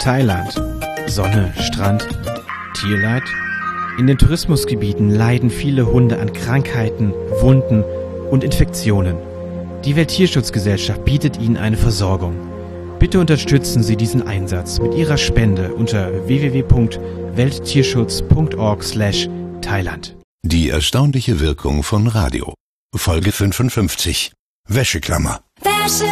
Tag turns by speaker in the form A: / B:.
A: Thailand. Sonne, Strand, Tierleid? In den Tourismusgebieten leiden viele Hunde an Krankheiten, Wunden und Infektionen. Die Welttierschutzgesellschaft bietet ihnen eine Versorgung. Bitte unterstützen Sie diesen Einsatz mit Ihrer Spende unter www.welttierschutz.org/Thailand.
B: Die erstaunliche Wirkung von Radio. Folge 55. Wäscheklammer.